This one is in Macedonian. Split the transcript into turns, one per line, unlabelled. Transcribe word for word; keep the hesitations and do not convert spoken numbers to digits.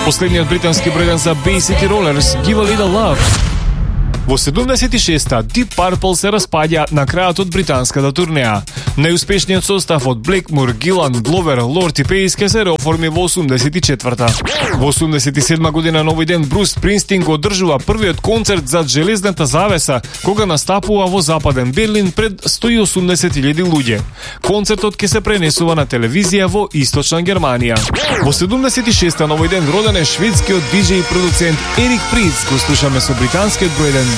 Последниот британски број за Bay City Rollers, Give a Little Love. Во седумдесет и шеста Deep Purple се распаѓа на крајот од британската турнеја. Најуспешниот состав од Блейкмур, Гилан, Гловер, Лорд и Пейс ке се реоформи во осумдесет и четврта. Во осумдесет и седма година на овој ден Брус Спрингстин го одржува првиот концерт зад железната завеса, кога настапува во Западен Берлин пред сто и осумдесет илјади луѓе. Концертот ке се пренесува на телевизија во Источна Германија. Во седумдесет и шеста на овој ден роден е шведскиот диџеј и продуцент Ерик Приц, го слушаме со британскиот број еден